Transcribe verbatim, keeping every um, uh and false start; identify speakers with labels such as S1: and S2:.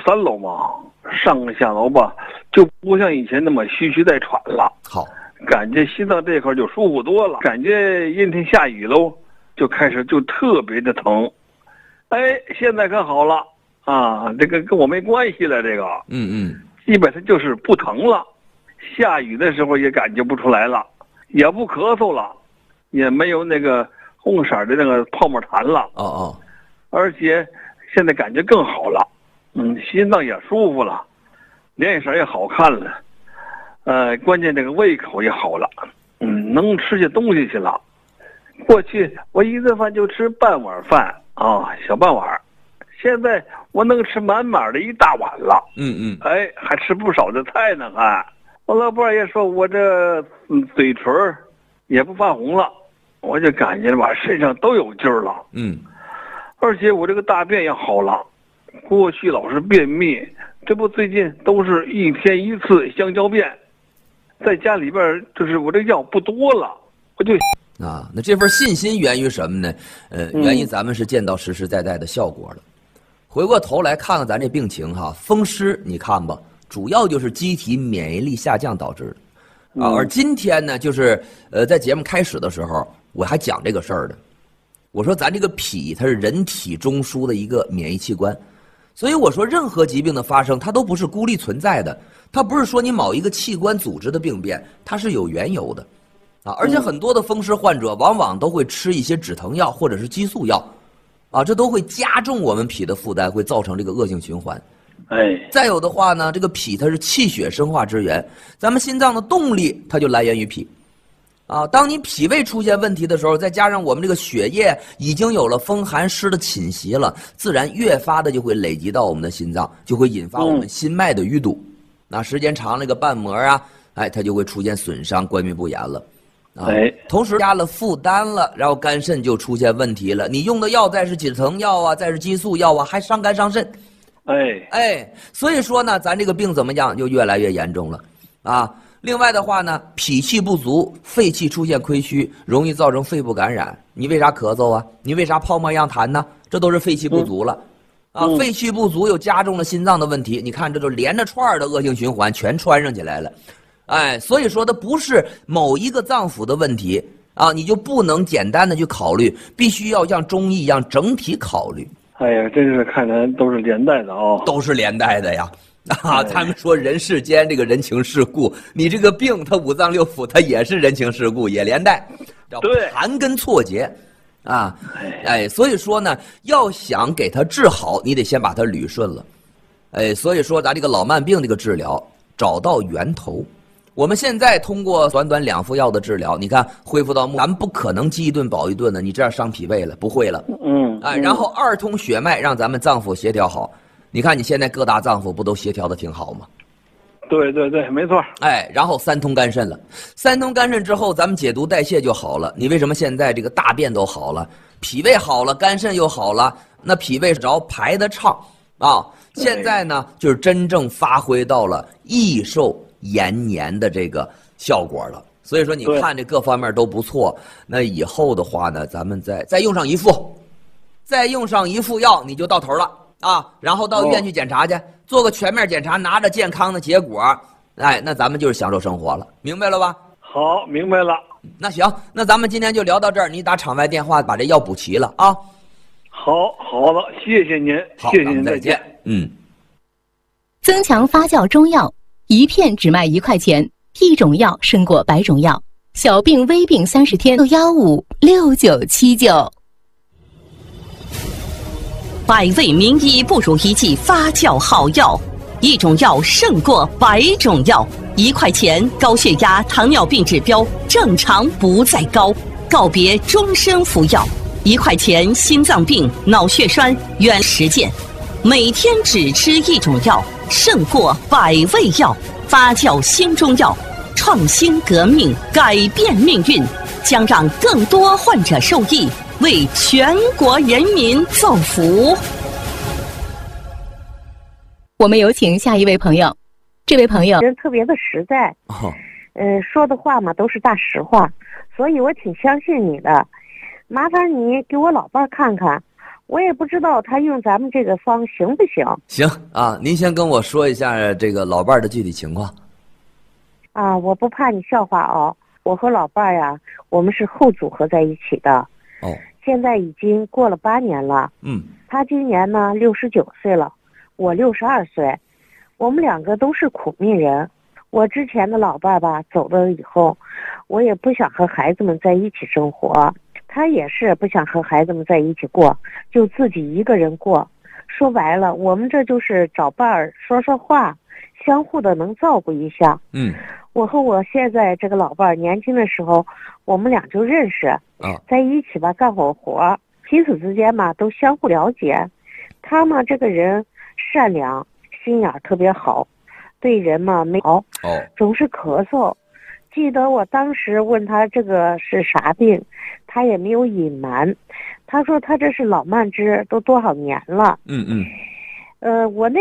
S1: 三楼嘛，上下楼吧，就不像以前那么虚虚带喘了。
S2: 好，
S1: 感觉心脏这块就舒服多了。感觉阴天下雨喽，就开始就特别的疼。哎，现在可好了啊，这个跟我没关系了，这个
S2: 嗯嗯，
S1: 基本上就是不疼了。下雨的时候也感觉不出来了，也不咳嗽了，也没有那个红色的那个泡沫痰了。
S2: 哦哦，
S1: 而且现在感觉更好了，嗯，心脏也舒服了，脸色也好看了，呃，关键这个胃口也好了，嗯，能吃些东西去了。过去我一顿饭就吃半碗饭啊，小半碗，现在我能吃满满的一大碗了。
S2: 嗯嗯，
S1: 哎，还吃不少的菜呢，还。我老伴儿也说我这嗯嘴唇也不发红了，我就感觉吧身上都有劲儿了。
S2: 嗯，
S1: 而且我这个大便也好了，过去老是便秘，这不最近都是一天一次香蕉便，在家里边就是我这药不多了，我就
S2: 啊，那这份信心源于什么呢？呃，
S1: 嗯
S2: 源于咱们是见到实实在在的效果了。回过头来看看咱这病情哈，风湿你看吧，主要就是机体免疫力下降导致的啊。
S1: 嗯
S2: 而今天呢，就是呃，在节目开始的时候，我还讲这个事儿的。我说咱这个脾它是人体中枢的一个免疫器官，所以我说任何疾病的发生，它都不是孤立存在的，它不是说你某一个器官组织的病变，它是有缘由的，啊，而且很多的风湿患者往往都会吃一些止疼药或者是激素药，啊，这都会加重我们脾的负担，会造成这个恶性循环。
S1: 哎，
S2: 再有的话呢，这个脾它是气血生化之源，咱们心脏的动力它就来源于脾。啊，当你脾胃出现问题的时候，再加上我们这个血液已经有了风寒湿的侵袭了，自然越发的就会累积到我们的心脏，就会引发我们心脉的淤堵。那时间长，那个瓣膜啊，哎，它就会出现损伤，冠冕不严了。啊，
S1: 哎，
S2: 同时加了负担了，然后肝肾就出现问题了。你用的药再是止疼药啊，再是激素药啊，还伤肝伤肾。
S1: 哎，
S2: 哎，所以说呢，咱这个病怎么样，就越来越严重了，啊。另外的话呢，脾气不足，肺气出现亏虚，容易造成肺部感染。你为啥咳嗽啊？你为啥泡沫样痰呢？这都是肺气不足了。啊，
S1: 嗯、
S2: 肺气不足又加重了心脏的问题。你看，这就连着串的恶性循环全穿上起来了。哎，所以说它不是某一个脏腑的问题啊，你就不能简单的去考虑，必须要像中医一样整体考虑。
S1: 哎呀，真是看来都是连带的啊、哦，
S2: 都是连带的呀。啊，他们说人世间这个人情世故，你这个病它五脏六腑它也是人情世故，也连带，叫盘根错节，啊，哎，所以说呢，要想给它治好，你得先把它捋顺了，哎，所以说咱这个老慢病这个治疗，找到源头。我们现在通过短短两副药的治疗，你看恢复到咱们不可能饥一顿饱一顿的，你这样伤脾胃了，不会了，
S1: 嗯，
S2: 哎，然后二通血脉，让咱们脏腑协调好。你看你现在各大脏腑不都协调的挺好吗？
S1: 对对对，没错。
S2: 哎，然后三通肝肾了，三通肝肾之后，咱们解毒代谢就好了。你为什么现在这个大便都好了，脾胃好了，肝肾又好了？那脾胃只要排得畅啊，现在呢就是真正发挥到了益寿延年的这个效果了。所以说你看这各方面都不错，那以后的话呢，咱们再再用上一副，再用上一副药，你就到头了。啊，然后到医院去检查去，做个全面检查，拿着健康的结果，哎，那咱们就是享受生活了，明白了吧？
S1: 好，明白了。
S2: 那行，那咱们今天就聊到这儿，你打场外电话把这药补齐了啊。
S1: 好，好了，谢谢您，谢谢您，再见。
S2: 嗯。
S3: 增强发酵中药，一片只卖一块钱，一种药胜过百种药。小病微病三十天，六幺五六九七九。
S4: 百味名医不如一剂发酵好药，一种药胜过百种药。一块钱，高血压、糖尿病指标正常不再高，告别终身服药。一块钱，心脏病、脑血栓原实践，每天只吃一种药，胜过百味药。发酵新中药，创新革命，改变命运，将让更多患者受益。为全国人民造福。
S3: 我们有请下一位朋友，这位朋友
S5: 人特别的实在，
S2: 哦，
S5: 嗯、呃，说的话嘛都是大实话，所以我挺相信你的。麻烦你给我老伴看看， 我也不知道他用咱们这个方行不行。
S2: 行啊，您先跟我说一下这个老伴儿的具体情况。
S5: 啊，我不怕你笑话哦。我和老伴儿呀，我们是后组合在一起的。
S2: 哦。
S5: 现在已经过了八年了。
S2: 嗯。
S5: 他今年呢六十九岁了，我六十二岁，我们两个都是苦命人。我之前的老伴儿吧走了以后，我也不想和孩子们在一起生活，他也是不想和孩子们在一起过，就自己一个人过。说白了，我们这就是找伴儿说说话，相互的能照顾一下。
S2: 嗯。
S5: 我和我现在这个老伴儿年轻的时候，我们俩就认识，
S2: 啊，
S5: 在一起吧干会活，彼此之间嘛都相互了解。他嘛这个人善良，心眼特别好，对人嘛没好，
S2: 哦，
S5: 总是咳嗽。记得我当时问他这个是啥病，他也没有隐瞒，他说他这是老慢支，都多少年了。
S2: 嗯嗯。
S5: 呃，我那